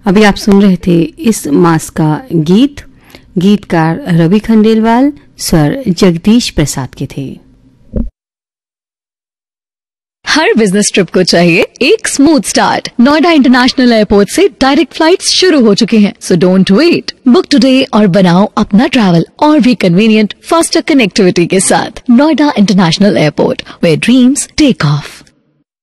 अभी आप सुन रहे थे इस मास का गीत। गीतकार रवि खंडेलवाल, स्वर जगदीश प्रसाद के थे। हर बिजनेस ट्रिप को चाहिए एक smooth start. Noida international airport से डायरेक्ट फ्लाइट्स शुरू हो चुकी हैं, so don't wait. Book today और बनाओ अपना ट्रैवल और भी कन्वीनियंट, फास्टर कनेक्टिविटी के साथ। Noida international airport, where dreams take off.